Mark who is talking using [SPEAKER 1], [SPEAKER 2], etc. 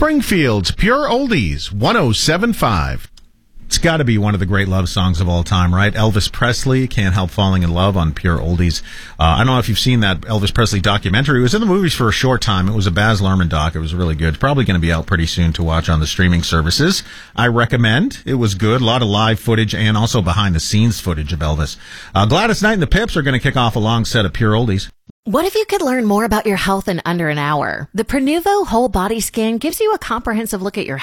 [SPEAKER 1] Springfield's Pure Oldies, 107.5. It's got to be one of the great love songs of all time, right? Elvis Presley, Can't Help Falling in Love on Pure Oldies. I don't know if you've seen that Elvis Presley documentary. It was in the movies for a short time. It was a Baz Luhrmann doc. It was really good. Probably going to be out pretty soon to watch on the streaming services. I recommend. It was good. A lot of live footage and also behind-the-scenes footage of Elvis. Gladys Knight and the Pips are going to kick off a long set of Pure Oldies.
[SPEAKER 2] What if you could learn more about your health in under an hour? The Prenuvo Whole Body Scan gives you a comprehensive look at your